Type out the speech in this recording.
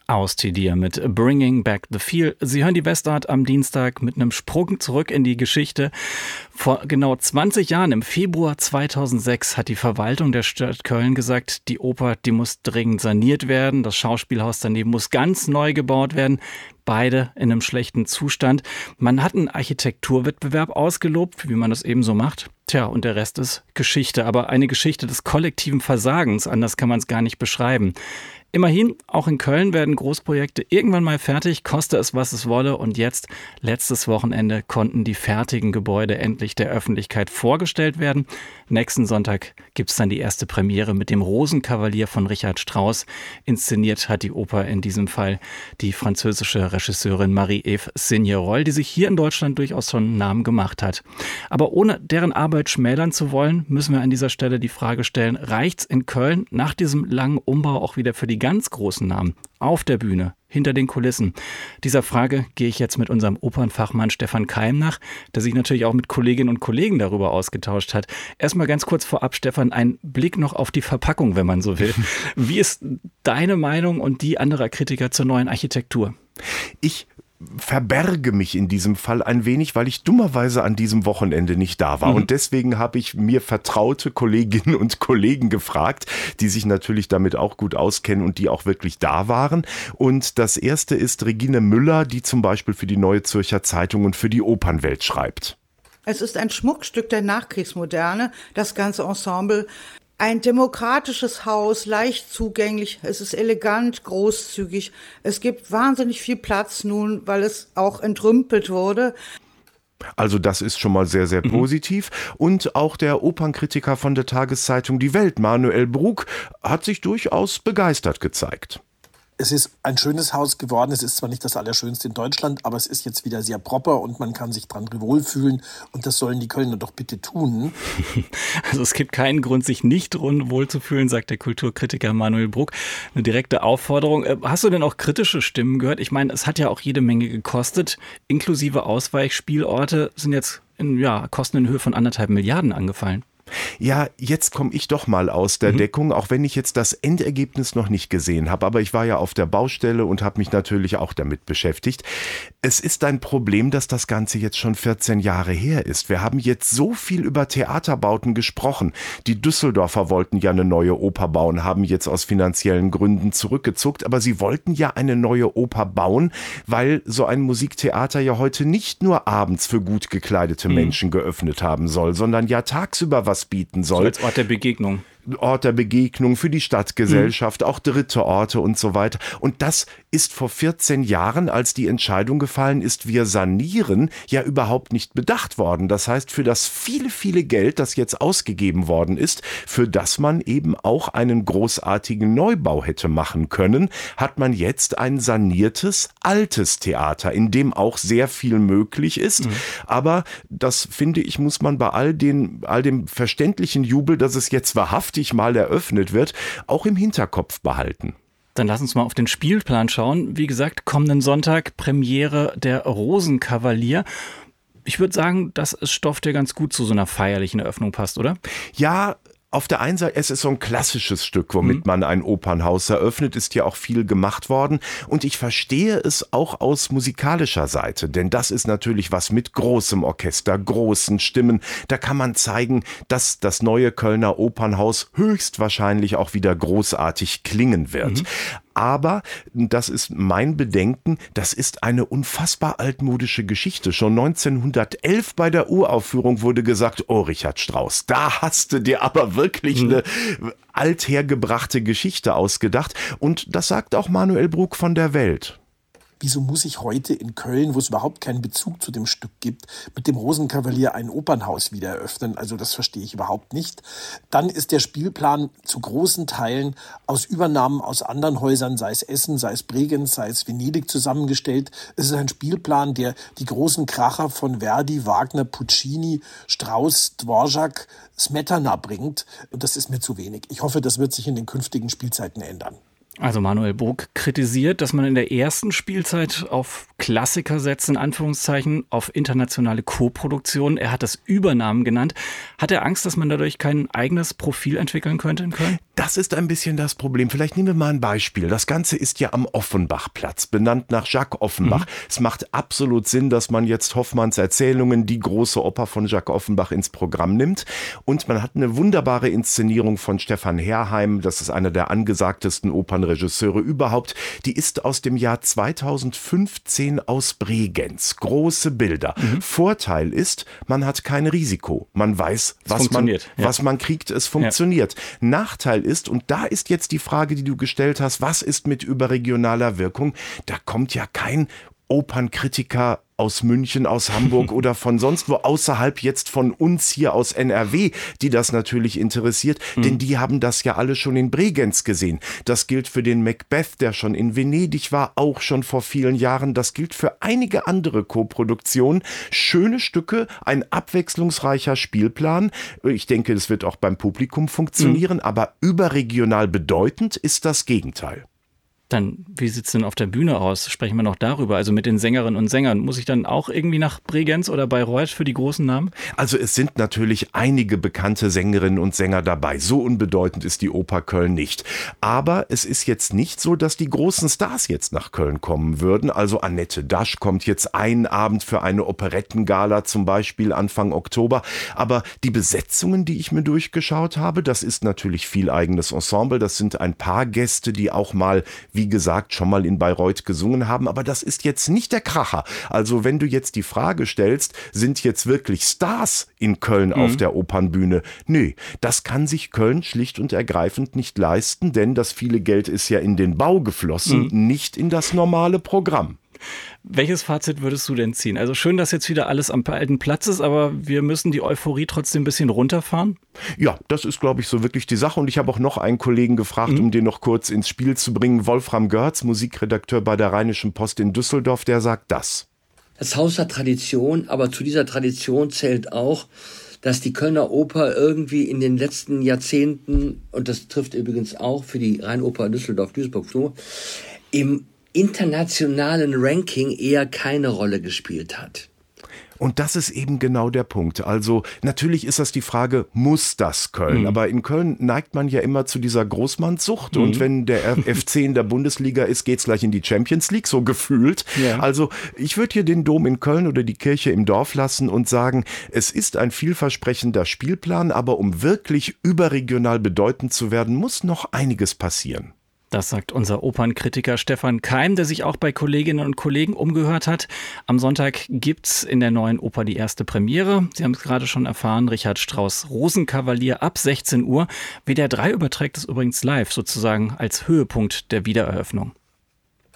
Aus Dir mit Bringing Back the Feel. Sie hören die Westart am Dienstag mit einem Sprung zurück in die Geschichte. Vor genau 20 Jahren, im Februar 2006, hat die Verwaltung der Stadt Köln gesagt, die Oper, die muss dringend saniert werden. Das Schauspielhaus daneben muss ganz neu gebaut werden. Beide in einem schlechten Zustand. Man hat einen Architekturwettbewerb ausgelobt, wie man das eben so macht. Tja, und der Rest ist Geschichte. Aber eine Geschichte des kollektiven Versagens. Anders kann man es gar nicht beschreiben. Immerhin, auch in Köln werden Großprojekte irgendwann mal fertig, koste es, was es wolle. Und jetzt, letztes Wochenende, konnten die fertigen Gebäude endlich der Öffentlichkeit vorgestellt werden. Nächsten Sonntag gibt's dann die erste Premiere mit dem Rosenkavalier von Richard Strauss. Inszeniert hat die Oper in diesem Fall die französische Regisseurin Marie-Ève Signerol, die sich hier in Deutschland durchaus schon einen Namen gemacht hat. Aber ohne deren Arbeit schmälern zu wollen, müssen wir an dieser Stelle die Frage stellen, reicht's in Köln nach diesem langen Umbau auch wieder für die ganz großen Namen auf der Bühne, hinter den Kulissen? Dieser Frage gehe ich jetzt mit unserem Opernfachmann Stefan Keim nach, der sich natürlich auch mit Kolleginnen und Kollegen darüber ausgetauscht hat. Erstmal ganz kurz vorab, Stefan, ein Blick noch auf die Verpackung, wenn man so will. Wie ist deine Meinung und die anderer Kritiker zur neuen Architektur? Ich verberge mich in diesem Fall ein wenig, weil ich dummerweise an diesem Wochenende nicht da war. Und deswegen habe ich mir vertraute Kolleginnen und Kollegen gefragt, die sich natürlich damit auch gut auskennen und die auch wirklich da waren. Und das erste ist Regine Müller, die zum Beispiel für die Neue Zürcher Zeitung und für die Opernwelt schreibt. Es ist ein Schmuckstück der Nachkriegsmoderne, das ganze Ensemble. Ein demokratisches Haus, leicht zugänglich, es ist elegant, großzügig. Es gibt wahnsinnig viel Platz nun, weil es auch entrümpelt wurde. Also das ist schon mal sehr, sehr positiv. Und auch der Opernkritiker von der Tageszeitung Die Welt, Manuel Brug, hat sich durchaus begeistert gezeigt. Es ist ein schönes Haus geworden. Es ist zwar nicht das Allerschönste in Deutschland, aber es ist jetzt wieder sehr proper und man kann sich dran wohlfühlen. Und das sollen die Kölner doch bitte tun. Also es gibt keinen Grund, sich nicht wohlzufühlen, sagt der Kulturkritiker Manuel Brug. Eine direkte Aufforderung. Hast du denn auch kritische Stimmen gehört? Ich meine, es hat ja auch jede Menge gekostet. Inklusive Ausweichspielorte sind jetzt Kosten in Höhe von 1,5 Milliarden angefallen. Ja, jetzt komme ich doch mal aus der Deckung, auch wenn ich jetzt das Endergebnis noch nicht gesehen habe. Aber ich war ja auf der Baustelle und habe mich natürlich auch damit beschäftigt. Es ist ein Problem, dass das Ganze jetzt schon 14 Jahre her ist. Wir haben jetzt so viel über Theaterbauten gesprochen. Die Düsseldorfer wollten ja eine neue Oper bauen, haben jetzt aus finanziellen Gründen zurückgezuckt. Aber sie wollten ja eine neue Oper bauen, weil so ein Musiktheater ja heute nicht nur abends für gut gekleidete Menschen geöffnet haben soll, sondern ja tagsüber was bieten soll. So als Ort der Begegnung. Ort der Begegnung für die Stadtgesellschaft, auch dritte Orte und so weiter. Und das ist vor 14 Jahren, als die Entscheidung gefallen ist, wir sanieren, ja überhaupt nicht bedacht worden. Das heißt, für das viele, viele Geld, das jetzt ausgegeben worden ist, für das man eben auch einen großartigen Neubau hätte machen können, hat man jetzt ein saniertes, altes Theater, in dem auch sehr viel möglich ist. Aber das, finde ich, muss man bei all dem verständlichen Jubel, dass es jetzt wahrhaftig mal eröffnet wird, auch im Hinterkopf behalten. Dann lass uns mal auf den Spielplan schauen. Wie gesagt, kommenden Sonntag Premiere der Rosenkavalier. Ich würde sagen, das ist Stoff, der ganz gut zu so einer feierlichen Eröffnung passt, oder? Ja, auf der einen Seite, es ist so ein klassisches Stück, womit man ein Opernhaus eröffnet, ist ja auch viel gemacht worden. Und ich verstehe es auch aus musikalischer Seite, denn das ist natürlich was mit großem Orchester, großen Stimmen. Da kann man zeigen, dass das neue Kölner Opernhaus höchstwahrscheinlich auch wieder großartig klingen wird. Aber, das ist mein Bedenken, das ist eine unfassbar altmodische Geschichte. Schon 1911 bei der Uraufführung wurde gesagt, oh Richard Strauss, da hast du dir aber wirklich eine althergebrachte Geschichte ausgedacht. Und das sagt auch Manuel Brug von der Welt. Wieso muss ich heute in Köln, wo es überhaupt keinen Bezug zu dem Stück gibt, mit dem Rosenkavalier ein Opernhaus wieder eröffnen? Also das verstehe ich überhaupt nicht. Dann ist der Spielplan zu großen Teilen aus Übernahmen aus anderen Häusern, sei es Essen, sei es Bregenz, sei es Venedig, zusammengestellt. Es ist ein Spielplan, der die großen Kracher von Verdi, Wagner, Puccini, Strauss, Dvorak, Smetana bringt. Und das ist mir zu wenig. Ich hoffe, das wird sich in den künftigen Spielzeiten ändern. Also Manuel Brug kritisiert, dass man in der ersten Spielzeit auf Klassiker setzt, in Anführungszeichen, auf internationale Co-Produktionen. Er hat das Übernahmen genannt. Hat er Angst, dass man dadurch kein eigenes Profil entwickeln könnte in Köln? Das ist ein bisschen das Problem. Vielleicht nehmen wir mal ein Beispiel. Das Ganze ist ja am Offenbachplatz, benannt nach Jacques Offenbach. Es macht absolut Sinn, dass man jetzt Hoffmanns Erzählungen, die große Oper von Jacques Offenbach, ins Programm nimmt. Und man hat eine wunderbare Inszenierung von Stefan Herrheim. Das ist einer der angesagtesten Opernregisseure überhaupt. Die ist aus dem Jahr 2015 aus Bregenz. Große Bilder. Vorteil ist, man hat kein Risiko. Man weiß, was man kriegt. Es funktioniert. Nachteil ist, und da ist jetzt die Frage, die du gestellt hast, was ist mit überregionaler Wirkung? Da kommt ja kein Opernkritiker aus München, aus Hamburg oder von sonst wo außerhalb jetzt von uns hier aus NRW, die das natürlich interessiert, denn die haben das ja alle schon in Bregenz gesehen. Das gilt für den Macbeth, der schon in Venedig war, auch schon vor vielen Jahren. Das gilt für einige andere Koproduktionen. Schöne Stücke, ein abwechslungsreicher Spielplan. Ich denke, es wird auch beim Publikum funktionieren, aber überregional bedeutend ist das Gegenteil. Dann, wie sieht es denn auf der Bühne aus? Sprechen wir noch darüber. Also mit den Sängerinnen und Sängern. Muss ich dann auch irgendwie nach Bregenz oder Bayreuth für die großen Namen? Also es sind natürlich einige bekannte Sängerinnen und Sänger dabei. So unbedeutend ist die Oper Köln nicht. Aber es ist jetzt nicht so, dass die großen Stars jetzt nach Köln kommen würden. Also Annette Dasch kommt jetzt einen Abend für eine Operettengala zum Beispiel Anfang Oktober. Aber die Besetzungen, die ich mir durchgeschaut habe, das ist natürlich viel eigenes Ensemble. Das sind ein paar Gäste, die auch mal, wie gesagt, schon mal in Bayreuth gesungen haben, aber das ist jetzt nicht der Kracher. Also wenn du jetzt die Frage stellst, sind jetzt wirklich Stars in Köln auf der Opernbühne? Nee, das kann sich Köln schlicht und ergreifend nicht leisten, denn das viele Geld ist ja in den Bau geflossen, nicht in das normale Programm. Welches Fazit würdest du denn ziehen? Also schön, dass jetzt wieder alles am alten Platz ist, aber wir müssen die Euphorie trotzdem ein bisschen runterfahren? Ja, das ist, glaube ich, so wirklich die Sache. Und ich habe auch noch einen Kollegen gefragt, um den noch kurz ins Spiel zu bringen. Wolfram Görz, Musikredakteur bei der Rheinischen Post in Düsseldorf, der sagt das. Das Haus hat Tradition, aber zu dieser Tradition zählt auch, dass die Kölner Oper irgendwie in den letzten Jahrzehnten, und das trifft übrigens auch für die Rheinoper Düsseldorf-Duisburg so, im internationalen Ranking eher keine Rolle gespielt hat. Und das ist eben genau der Punkt. Also natürlich ist das die Frage, muss das Köln? Aber in Köln neigt man ja immer zu dieser Großmannssucht. Und wenn der FC in der Bundesliga ist, geht's gleich in die Champions League, so gefühlt. Ja. Also ich würde hier den Dom in Köln oder die Kirche im Dorf lassen und sagen, es ist ein vielversprechender Spielplan, aber um wirklich überregional bedeutend zu werden, muss noch einiges passieren. Das sagt unser Opernkritiker Stefan Keim, der sich auch bei Kolleginnen und Kollegen umgehört hat. Am Sonntag gibt's in der Neuen Oper die erste Premiere. Sie haben es gerade schon erfahren, Richard Strauss Rosenkavalier ab 16 Uhr. WDR 3 überträgt es übrigens live, sozusagen als Höhepunkt der Wiedereröffnung.